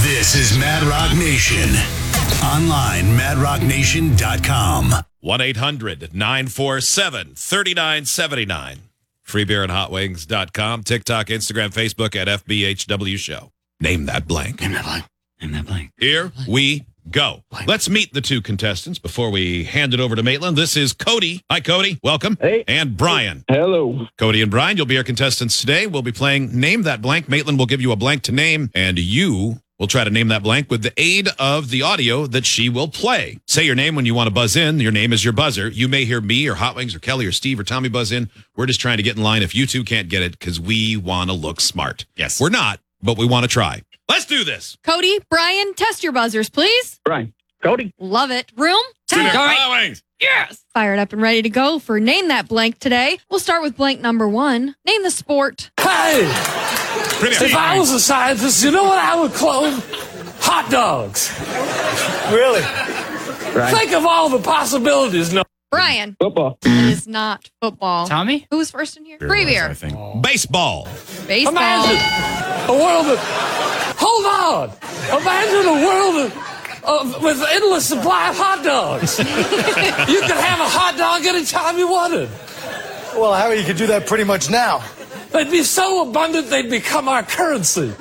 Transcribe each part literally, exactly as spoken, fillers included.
This is Mad Rock Nation. Online, mad rock nation dot com. one eight hundred nine four seven three nine seven nine. free beer and hot wings dot com. TikTok, Instagram, Facebook at F B H W Show. Name that blank. Name that blank. Name that blank. Here we go. Blank. Let's meet the two contestants before we hand it over to Maitland. This is Cody. Hi, Cody. Welcome. Hey. And Brian. Hello. Cody and Brian, you'll be our contestants today. We'll be playing Name That Blank. Maitland will give you a blank to name, and you will try to name that blank with the aid of the audio that she will play. Say your name when you want to buzz in. Your name is your buzzer. You may hear me or Hot Wings or Kelly or Steve or Tommy buzz in. We're just trying to get in line if you two can't get it because we want to look smart. Yes. We're not, but we want to try. Let's do this. Cody, Brian, test your buzzers, please. Brian. Cody. Love it. Room? Cody. Hot Wings. Yes. Fired up and ready to go for Name That Blank today. We'll start with blank number one. Name the sport. Hey, Premier. if I was a scientist, you know what I would clone? Hot dogs. Really? Brian. Think of all the possibilities. No. Brian. Football. It is not football. Tommy? Who was first in here? Free beer. I think. Baseball. Baseball. Imagine a world of. Hold on. Imagine a world of, of with endless supply of hot dogs. You could have a hot dog anytime you wanted. Well, Harry, you could do that pretty much now. They'd be so abundant they'd become our currency.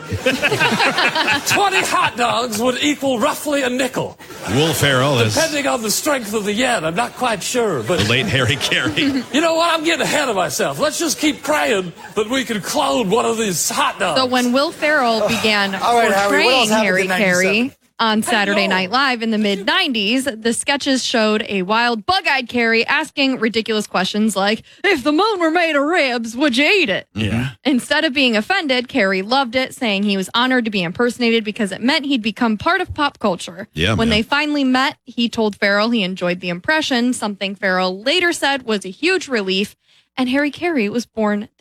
Twenty hot dogs would equal roughly a nickel. Will Ferrell is Depending on the strength of the yen, I'm not quite sure. But the late Harry Carey. you know what? I'm getting ahead of myself. Let's just keep praying that we can clone one of these hot dogs. So when Will Ferrell began All right, Harry, what else portraying happened Harry in Carey ninety-seven? on Saturday know. Night Live in the mid nineties, the sketches showed a wild, bug-eyed Carey asking ridiculous questions like, if the moon were made of ribs, would you eat it? Yeah. Instead of being offended, Carey loved it, saying he was honored to be impersonated because it meant he'd become part of pop culture. Yeah, when man. they finally met, he told Ferrell he enjoyed the impression, something Ferrell later said was a huge relief, and Harry Carey was born